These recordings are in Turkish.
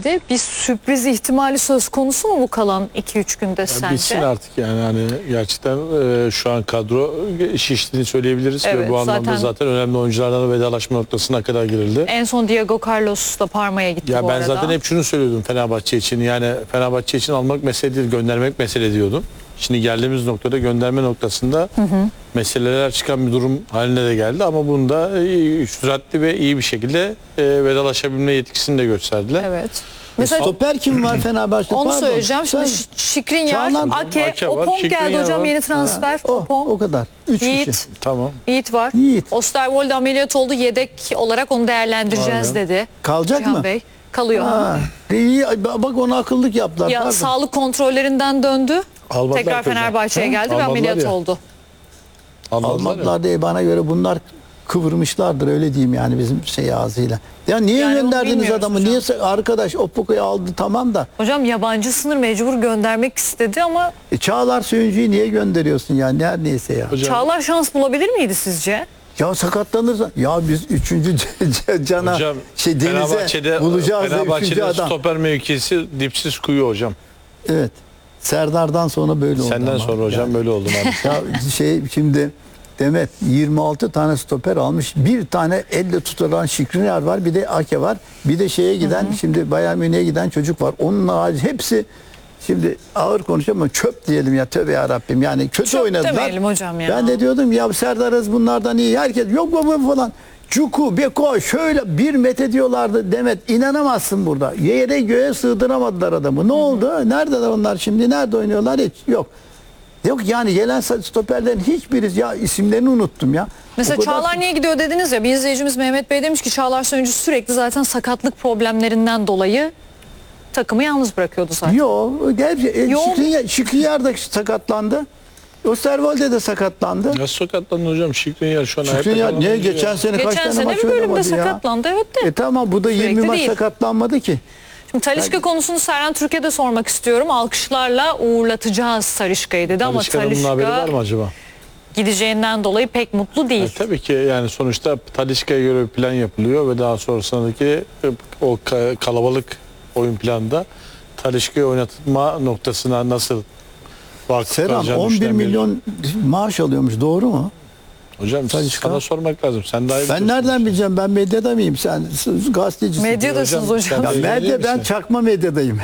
geldi. Bir sürpriz ihtimali söz konusu mu bu kalan 2-3 günde sence? Bitsin artık yani hani gerçekten şu an kadro şiştiğini söyleyebiliriz Evet, ve bu anlamda zaten önemli oyunculardan vedalaşma noktasına kadar girildi. En son Diego Carlos da Parma'ya gitti Ya bu ben arada. zaten hep şunu söylüyordum Fenerbahçe için, yani Fenerbahçe için almak mesele değil, göndermek mesele diyordum. Şimdi geldiğimiz noktada gönderme noktasında meseleler çıkan bir durum haline de geldi ama bunda süratli ve iyi bir şekilde vedalaşabilme yetkisini de gösterdiler. Evet. Mesela Stoper kim var Fenerbahçe'de? onu Pardon. söyleyeceğim. Şimdi Şikrinyar, Çağlan- Ake, var, Opong geldi Skriniar hocam, var. yeni transfer. O kadar. 3 kişi. Yiğit. Tamam. Yiğit var. Yiğit. Osterwolde ameliyat oldu. Yedek olarak onu değerlendireceğiz Aynen. dedi. Kalacak Cihan mı? Bey. Kalıyor. Ha, iyi, bak ona akıllık yaptılar. Ya pardon. sağlık kontrollerinden döndü. Almadılar Tekrar hocam. Fenerbahçe'ye geldi ve Almadılar ameliyat ya. oldu. Almadılar diye bana göre bunlar kıvırmışlardır, öyle diyeyim yani bizim ağzıyla. Ya niye Yani onu gönderdiniz bilmiyoruz adamı? hocam. Niye arkadaş Opoku'yu aldı tamam da. Hocam yabancı sınır mecbur göndermek istedi ama Çağlar Söyüncü'yü niye gönderiyorsun ya? Neredeyse ya. Hocam, Çağlar şans bulabilir miydi sizce? Ya sakatlanırsa ya biz 3. cana hocam denize bulacağız da 3. Fenerbahçe'de adam. stoper mevkisi dipsiz kuyu hocam. Evet. Serdar'dan sonra böyle oldu. Senden ama. sonra hocam Yani. böyle oldu abi. Ya şimdi Demet 26 tane stoper almış. Bir tane elle tutulan Skriniar var. Bir de Ake var. Bir de şeye giden şimdi Bayern Münih'e giden çocuk var. Onun harici hepsi şimdi ağır konuşuyorum ama çöp diyelim ya, tövbe yarabbim. Yani kötü Çöp oynadılar. demeyelim hocam ya. Ben de diyordum ya Serdar Aziz bunlardan iyi. Herkes yok baba falan. Cuku, Beko şöyle bir met ediyorlardı Demet. İnanamazsın burada. Yere göğe sığdıramadılar adamı. Ne oldu? Neredeler onlar şimdi? Nerede oynuyorlar? Hiç yok. Yok yani gelen stoperlerin hiçbiri, ya isimlerini unuttum ya. Mesela O kadar- Çağlar niye gidiyor dediniz ya, bir izleyicimiz Mehmet Bey demiş ki Çağlar Söyüncü sürekli zaten sakatlık problemlerinden dolayı takımı yalnız bırakıyordu zaten. Yok. Yok. Skriniar da sakatlandı. Osterwolde de sakatlandı. Nasıl sakatlandın hocam? Skriniar şu an hayatta Skriniar kalan niye oyuncu ya. geçen sene kaç Geçen tane sene maç bir bölümde oynamadı ya? sakatlandı, evet de. Tamam bu da Sürekli 20 maç değil. sakatlanmadı ki. Şimdi Talisca konusunu Serhan Türkiye'de sormak istiyorum. Alkışlarla uğurlatacağız Talisca'yı dedi ama Talisca'nın bunun haberi var Talisca mı acaba? gideceğinden dolayı pek mutlu değil. Tabii ki yani sonuçta Talisca'ya göre bir plan yapılıyor ve daha sonrasındaki o kalabalık oyun planında Talisca'yı oynatma noktasına nasıl vakıf Serhan kalacağını 11 düşünen bir- milyon maaş alıyormuş, doğru mu? Hocam Talisca. sana sormak lazım. Sen daha iyi Ben biliyorsun. nereden bileceğim, ben medyada mıyım, sen gazetecisin. Medyadasınız Hocam, hocam. Ya sen- medya, ben çakma medyadayım.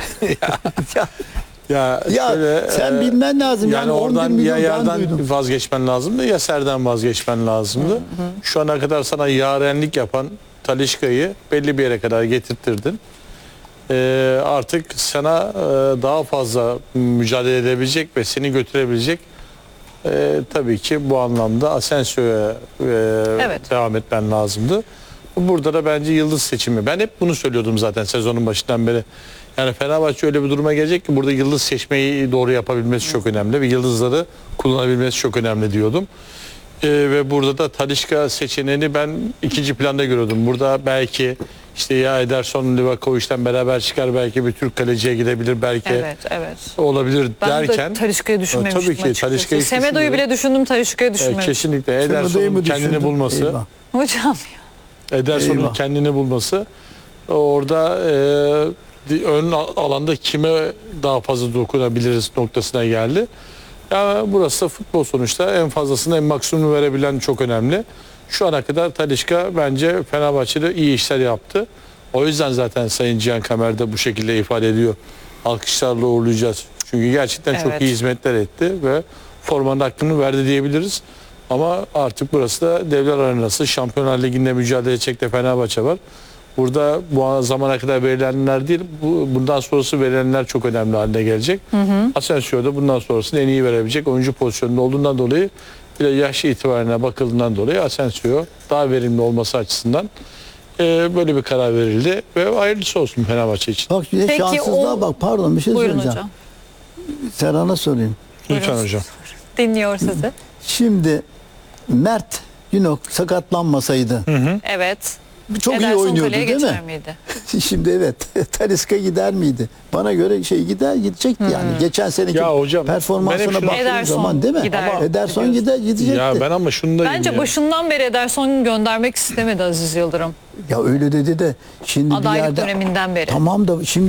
Ya, Ya şöyle, sen bilmen lazım. Yani 11 oradan milyon ya ben Yar'dan duydum. vazgeçmen lazımdı ya Ser'den vazgeçmen lazımdı. Şu ana kadar sana yarenlik yapan Talisca'yı belli bir yere kadar getirttirdin. Artık sana daha fazla mücadele edebilecek ve seni götürebilecek tabii ki bu anlamda Asensio'ya Evet. devam etmen lazımdı. Burada da bence yıldız seçimi. Ben hep bunu söylüyordum zaten sezonun başından beri. Yani Fenerbahçe öyle bir duruma gelecek ki burada yıldız seçmeyi doğru yapabilmesi çok önemli ve yıldızları kullanabilmesi çok önemli diyordum. Ve burada da Talisca seçeneğini ben ikinci planda görüyordum. Burada belki işte ya Ederson Livakovic'den beraber çıkar, belki bir Türk kaleciye gidebilir, belki Evet, evet. olabilir Ben derken de Talisca'yı düşünmemiştim tabii ki açıkçası. Talisca'yı Semedo'yu bile düşündüm, Talisca'yı düşünmemiştim. kesinlikle Sen odayı Ederson'un mı kendini düşündün? bulması, Eyvah. Hocam Ederson'un Eyvah. kendini bulması orada ön alanda kime daha fazla dokunabiliriz noktasına geldi. Yani burası da futbol sonuçta, en fazlasını en maksimum verebilen çok önemli. Şu ana kadar Talisca bence Fenerbahçe'de iyi işler yaptı. O yüzden zaten Sayın Cihan Kamer de bu şekilde ifade ediyor. Alkışlarla uğurlayacağız. Çünkü gerçekten çok Evet. iyi hizmetler etti ve formanın hakkını verdi diyebiliriz. Ama artık burası da Devler Arenası. Şampiyonlar Ligi'nde mücadele edecek de Fenerbahçe var. Burada bu zamana kadar verilenler değil, bundan sonrası verilenler çok önemli haline gelecek. Asensio da bundan sonrasını en iyi verebilecek oyuncu pozisyonunda olduğundan dolayı, bir de yaş itibarına bakıldığından dolayı Asensio daha verimli olması açısından böyle bir karar verildi ve hayırlısı olsun Fenerbahçe için. Bak bir de Peki şanssızlığa o- bak, pardon bir şey buyurun söyleyeceğim. hocam. Serhan'a sorayım. Lütfen Buyurun. hocam. Dinliyor sizi. Şimdi Mert Günok sakatlanmasaydı Evet. çok iyi Ederson oynuyordu kaleye değil mi? geçer miydi? Şimdi evet. Talisca gider miydi? Bana göre gidecekti yani. Geçen seneki Ya hocam, ben hep performansına şunu- baktığın Ederson zaman değil mi? gider Ama Ederson diyorsun. gidecekti. Ya ben ama şunu da Bence bilmiyorum. başından beri Ederson göndermek istemedi Aziz Yıldırım. Ya öyle dedi de şimdi bir Adaylık yerde döneminden beri. tamam da şimdi